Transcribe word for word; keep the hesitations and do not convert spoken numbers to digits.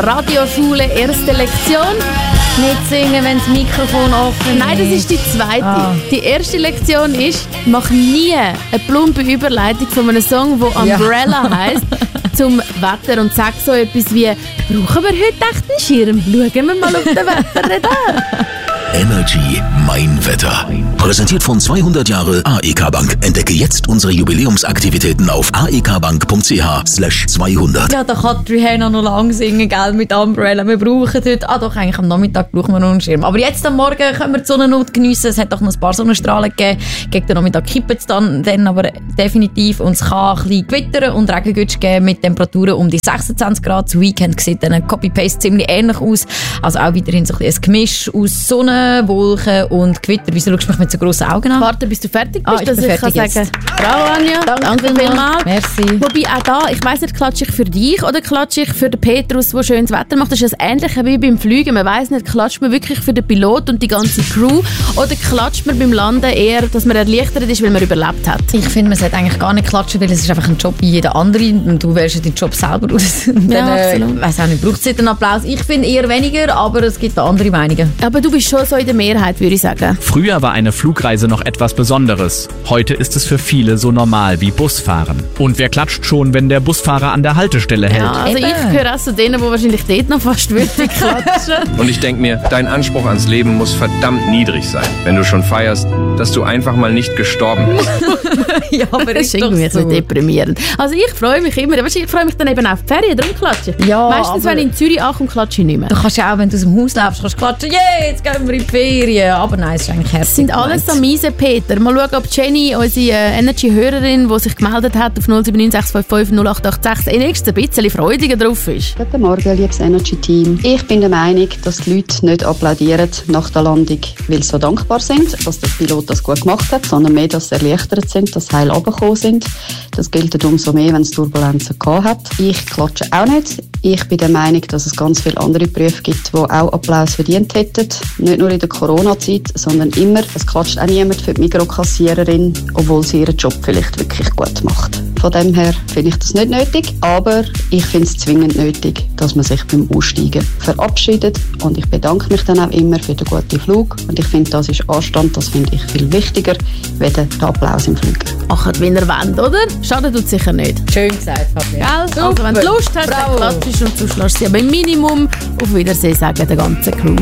Radioschule, erste Lektion. Nicht singen, wenn das Mikrofon offen ist. Nein, das ist die zweite. Ah. Die erste Lektion ist, mach nie eine plumpe Überleitung von einem Song, der Umbrella ja. heisst, zum Wetter und sag so etwas wie, brauchen wir heute echt einen Schirm? Schauen wir mal auf den Wetterradar. Energy Mein Wetter. Präsentiert von zweihundert Jahre A E K Bank. Entdecke jetzt unsere Jubiläumsaktivitäten auf aekbank.ch slash zweihundert. Ja, da kann die Rihanna noch lang singen, gell, mit Umbrella. Wir brauchen heute, ah doch, eigentlich am Nachmittag brauchen wir noch einen Schirm. Aber jetzt am Morgen können wir die Sonnennot geniessen. Es hat doch noch ein paar Sonnenstrahlen gegeben. Gegen den Nachmittag kippt es dann, dann aber definitiv. Und es kann ein bisschen gewittern und Regengütsch geben mit Temperaturen um die sechsundzwanzig Grad. Das Weekend sieht dann Copy-Paste ziemlich ähnlich aus. Also auch weiterhin so ein, ein Gemisch aus Sonne, Wolken und Gewitter. Wieso schaust du mich mit so grossen Augen an? Warte, bis du fertig bist, ah, ich dass ich kann sagen, bravo Anja, danke, danke vielmals. Merci. Wobei auch da, ich weiss nicht, klatsche ich für dich oder klatsche ich für den Petrus, der schönes Wetter macht. Das ist das Ähnliche wie beim Fliegen. Man weiss nicht, klatscht man wirklich für den Pilot und die ganze Crew oder klatscht man beim Landen eher, dass man erleichtert ist, weil man überlebt hat? Ich finde, man sollte eigentlich gar nicht klatschen, weil es ist einfach ein Job wie jeder andere und du wählst deinen Job selber aus. Und ja, dann, absolut. Ich weiss auch nicht, braucht es einen Applaus? Ich finde eher weniger, aber es gibt andere Meinungen. Aber du bist schon so in der Mehrheit, würde ich sagen. Früher war eine Flugreise noch etwas Besonderes. Heute ist es für viele so normal wie Busfahren. Und wer klatscht schon, wenn der Busfahrer an der Haltestelle hält? Ja, also Eben. ich gehöre auch zu denen, die wahrscheinlich dort noch fast wirklich klatschen. Und ich denke mir, dein Anspruch ans Leben muss verdammt niedrig sein, wenn du schon feierst, dass du einfach mal nicht gestorben bist. Ja, aber Das ist irgendwie so deprimierend. Also ich freue mich immer, ich freue mich dann eben auf die Ferien, darum klatsche ich. Ja, meistens, wenn ich in Zürich ankomme, klatsche ich nicht mehr. Du kannst ja auch, wenn du aus dem Haus läufst, kannst du klatschen, yeah, jetzt gehen wir in die Ferien. Aber nein, es ist eigentlich herzlich. Das sind alles so miese Peter. Mal schauen, ob Jenny, unsere äh, Energy-Hörerin, die sich gemeldet hat auf null sieben neun sechs fünf fünf null acht acht sechs, wenigstens ein bisschen freudiger drauf ist. Guten Morgen, liebes Energy-Team. Ich bin der Meinung, dass die Leute nicht applaudieren nach der Landung, weil sie so dankbar sind, dass der Pilot das gut gemacht hat, sondern mehr, dass sie erleichtert sind, dass sie heil runtergekommen sind. Das gilt umso mehr, wenn es Turbulenzen gehabt hat. Ich klatsche auch nicht. Ich bin der Meinung, dass es ganz viele andere Berufe gibt, die auch Applaus verdient hätten. Nicht nur in der Corona-Zeit, sondern immer. Es klatscht auch niemand für die Mikrokassiererin, obwohl sie ihren Job vielleicht wirklich gut macht. Von dem her finde ich das nicht nötig, aber ich finde es zwingend nötig, dass man sich beim Aussteigen verabschiedet. Und ich bedanke mich dann auch immer für den guten Flug. Und ich finde, das ist Anstand, das finde ich viel wichtiger, als der Applaus im Flug. Macht, wie ihr wollt, oder? Schaden tut sicher nicht. Schön gesagt, Fabian. Gell? Also wenn du Lust hast, dann klatschst und du lässt sie aber im Minimum auf Wiedersehen sagen, der ganzen Crew.